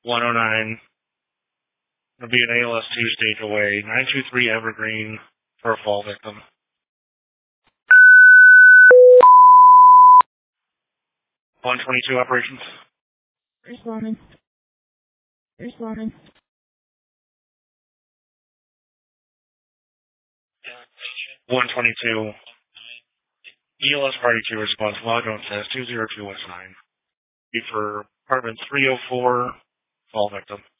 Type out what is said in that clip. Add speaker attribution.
Speaker 1: 109. It'll be an ALS 2 stage away. 923 Evergreen for a fall victim. (122) operations.
Speaker 2: Responding.
Speaker 1: 122. ELS Party 2 response. Log on says 202 West 9. For apartment 304, fall victim.